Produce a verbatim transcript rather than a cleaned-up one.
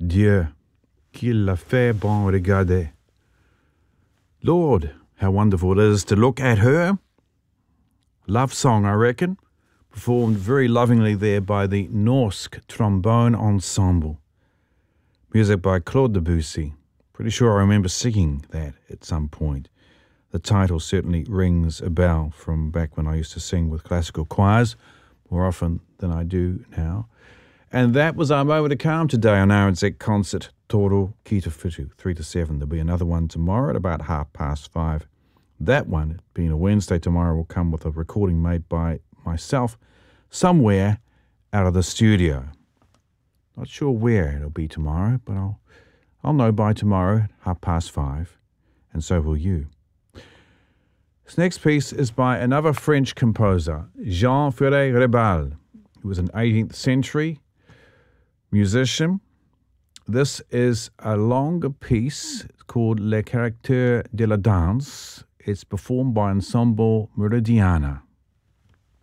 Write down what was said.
Dieu, qu'il l'a fait bon regarder. Lord, how wonderful it is to look at her. Love song, I reckon, performed very lovingly there by the Norsk Trombone Ensemble. Music by Claude Debussy. Pretty sure I remember singing that at some point. The title certainly rings a bell from back when I used to sing with classical choirs, more often than I do now. And that was our moment of calm today on R N Z Concert, Toro Ki Te Whitu, three to seven. There'll be another one tomorrow at about half past five. That one, being a Wednesday tomorrow, will come with a recording made by myself somewhere out of the studio. Not sure where it'll be tomorrow, but I'll, I'll know by tomorrow at half past five, and so will you. This next piece is by another French composer, Jean-Ferré Rebal, who was an eighteenth century musician. This is a longer piece called Le Caractère de la Danse. It's performed by Ensemble Meridiana.